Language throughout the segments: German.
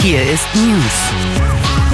Hier ist News.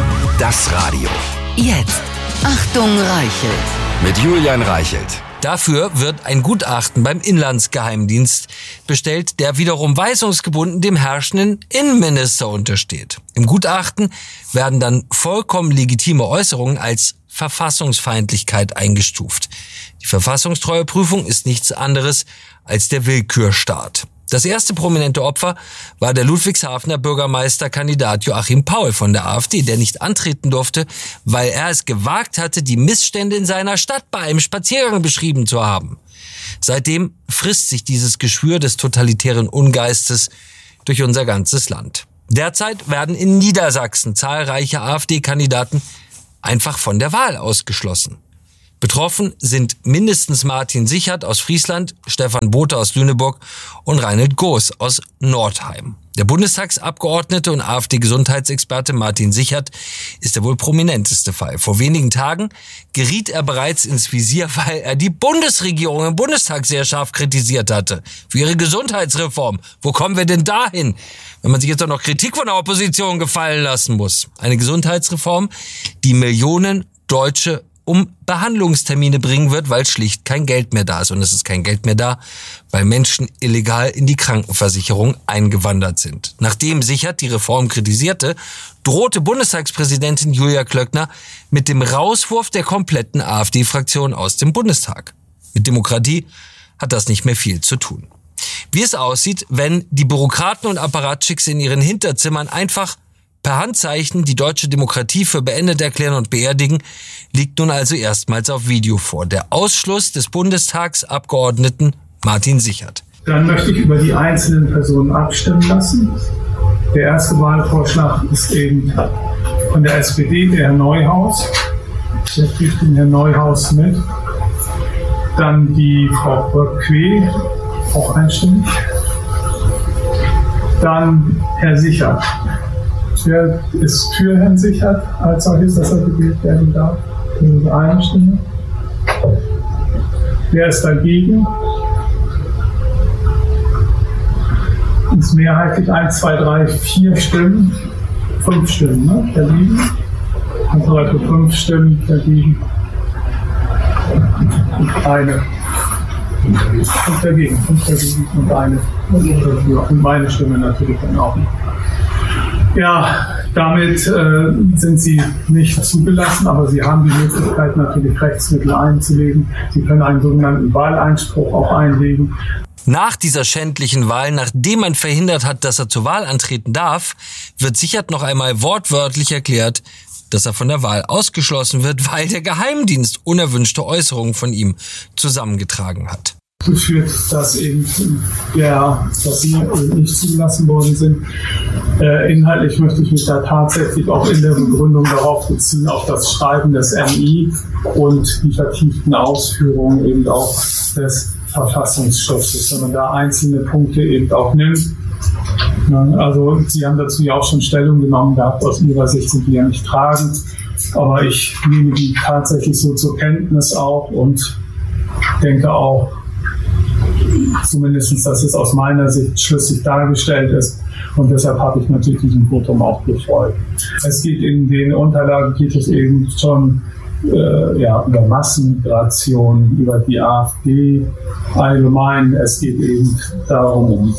Das Radio. Jetzt. Achtung, Reichelt. Mit Julian Reichelt. Dafür wird ein Gutachten beim Inlandsgeheimdienst bestellt, der wiederum weisungsgebunden dem herrschenden Innenminister untersteht. Im Gutachten werden dann vollkommen legitime Äußerungen als Verfassungsfeindlichkeit eingestuft. Die Verfassungstreueprüfung ist nichts anderes als der Willkürstaat. Das erste prominente Opfer war der Ludwigshafener Bürgermeisterkandidat Joachim Paul von der AfD, der nicht antreten durfte, weil er es gewagt hatte, die Missstände in seiner Stadt bei einem Spaziergang beschrieben zu haben. Seitdem frisst sich dieses Geschwür des totalitären Ungeistes durch unser ganzes Land. Derzeit werden in Niedersachsen zahlreiche AfD-Kandidaten einfach von der Wahl ausgeschlossen. Betroffen sind mindestens Martin Sichert aus Friesland, Stefan Bothe aus Lüneburg und Reinhold Goos aus Nordheim. Der Bundestagsabgeordnete und AfD-Gesundheitsexperte Martin Sichert ist der wohl prominenteste Fall. Vor wenigen Tagen geriet er bereits ins Visier, weil er die Bundesregierung im Bundestag sehr scharf kritisiert hatte für ihre Gesundheitsreform. Wo kommen wir denn dahin, wenn man sich jetzt auch noch Kritik von der Opposition gefallen lassen muss? Eine Gesundheitsreform, die Millionen Deutsche um Behandlungstermine bringen wird, weil schlicht kein Geld mehr da ist. Und es ist kein Geld mehr da, weil Menschen illegal in die Krankenversicherung eingewandert sind. Nachdem Sichert die Reform kritisierte, drohte Bundestagspräsidentin Julia Klöckner mit dem Rauswurf der kompletten AfD-Fraktion aus dem Bundestag. Mit Demokratie hat das nicht mehr viel zu tun. Wie es aussieht, wenn die Bürokraten und Apparatschicks in ihren Hinterzimmern einfach per Handzeichen die deutsche Demokratie für beendet erklären und beerdigen, liegt nun also erstmals auf Video vor. Der Ausschluss des Bundestagsabgeordneten Martin Sichert. Dann möchte ich über die einzelnen Personen abstimmen lassen. Der erste Wahlvorschlag ist eben von der SPD, der Herr Neuhaus. Der kriegt den Herrn Neuhaus mit. Dann die Frau Böck-Quee, auch einstimmig. Dann Herr Sichert. Wer ist für Herrn Sichert als solches, dass er gewählt werden darf? Das ist eine Stimme. Wer ist dagegen? Ist mehrheitlich 1, 2, 3, 4 Stimmen. 5 Stimmen, ne? Dagegen. Also 5 Stimmen dagegen. Und eine. 5 dagegen. 5 dagegen und eine. Und meine Stimme natürlich dann auch. Ja, damit sind sie nicht zugelassen, aber sie haben die Möglichkeit, natürlich Rechtsmittel einzulegen. Sie können einen sogenannten Wahleinspruch auch einlegen. Nach dieser schändlichen Wahl, nachdem man verhindert hat, dass er zur Wahl antreten darf, wird Sichert noch einmal wortwörtlich erklärt, dass er von der Wahl ausgeschlossen wird, weil der Geheimdienst unerwünschte Äußerungen von ihm zusammengetragen hat. Geführt, dass eben dass sie nicht zugelassen worden sind. Inhaltlich möchte ich mich da tatsächlich auch in der Begründung darauf beziehen, auf das Schreiben des MI und die vertieften Ausführungen eben auch des Verfassungsschutzes, wenn man da einzelne Punkte eben auch nimmt. Also Sie haben dazu ja auch schon Stellung genommen gehabt, aus Ihrer Sicht sind die ja nicht tragend, aber ich nehme die tatsächlich so zur Kenntnis auch und denke auch, zumindest, dass es aus meiner Sicht schlüssig dargestellt ist. Und deshalb habe ich natürlich diesem Votum auch gefreut. Es geht in den Unterlagen, geht es eben schon über Massenmigration, über die AfD allgemein. Es geht eben darum,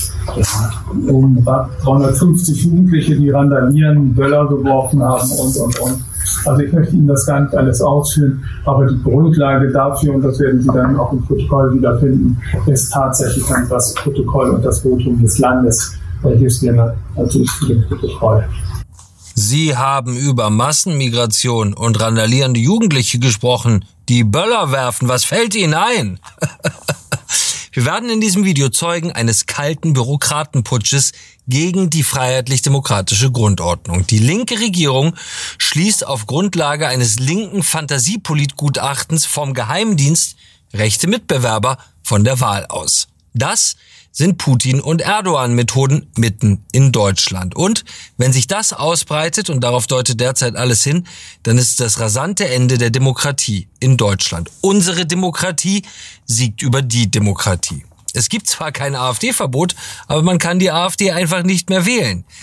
um 350 Jugendliche, die randalieren, Böller geworfen haben und. Also ich möchte Ihnen das gar nicht alles ausführen, aber die Grundlage dafür, und das werden Sie dann auch im Protokoll wiederfinden, ist tatsächlich dann das Protokoll und das Votum des Landes, welches wir natürlich für den Protokoll. Sie haben über Massenmigration und randalierende Jugendliche gesprochen, die Böller werfen. Was fällt Ihnen ein? Wir werden in diesem Video Zeugen eines kalten Bürokratenputsches gegen die freiheitlich-demokratische Grundordnung. Die linke Regierung schließt auf Grundlage eines linken Fantasiepolitgutachtens vom Geheimdienst rechte Mitbewerber von der Wahl aus. Das sind Putin- und Erdogan-Methoden mitten in Deutschland. Und wenn sich das ausbreitet, und darauf deutet derzeit alles hin, dann ist das rasante Ende der Demokratie in Deutschland. Unsere Demokratie siegt über die Demokratie. Es gibt zwar kein AfD-Verbot, aber man kann die AfD einfach nicht mehr wählen.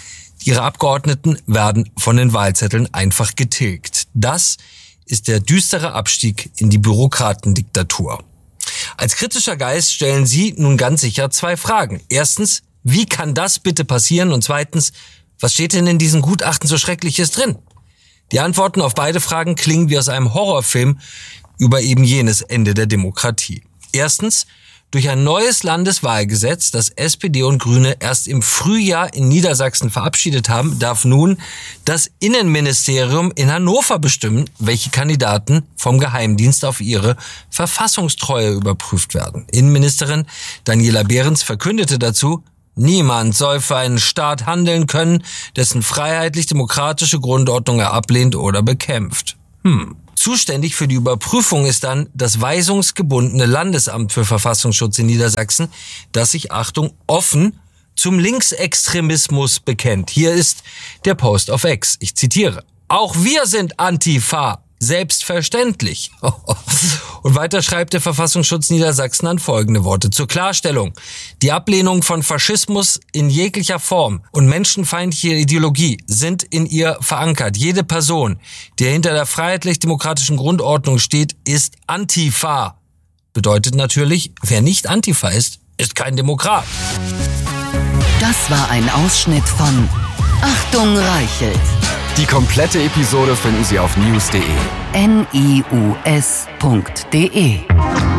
Ihre Abgeordneten werden von den Wahlzetteln einfach getilgt. Das ist der düstere Abstieg in die Bürokratendiktatur. Als kritischer Geist stellen Sie nun ganz sicher 2 Fragen. Erstens, wie kann das bitte passieren? Und zweitens, was steht denn in diesen Gutachten so Schreckliches drin? Die Antworten auf beide Fragen klingen wie aus einem Horrorfilm über eben jenes Ende der Demokratie. Erstens, durch ein neues Landeswahlgesetz, das SPD und Grüne erst im Frühjahr in Niedersachsen verabschiedet haben, darf nun das Innenministerium in Hannover bestimmen, welche Kandidaten vom Geheimdienst auf ihre Verfassungstreue überprüft werden. Innenministerin Daniela Behrens verkündete dazu: Niemand soll für einen Staat handeln können, dessen freiheitlich-demokratische Grundordnung er ablehnt oder bekämpft. Zuständig für die Überprüfung ist dann das weisungsgebundene Landesamt für Verfassungsschutz in Niedersachsen, das sich, Achtung, offen zum Linksextremismus bekennt. Hier ist der Post auf X. Ich zitiere: Auch wir sind Antifa. Selbstverständlich. Und weiter schreibt der Verfassungsschutz Niedersachsen dann folgende Worte. Zur Klarstellung: Die Ablehnung von Faschismus in jeglicher Form und menschenfeindliche Ideologie sind in ihr verankert. Jede Person, die hinter der freiheitlich-demokratischen Grundordnung steht, ist Antifa. Bedeutet natürlich, wer nicht Antifa ist kein Demokrat. Das war ein Ausschnitt von Achtung Reichelt. Die komplette Episode finden Sie auf news.de. NIUS.de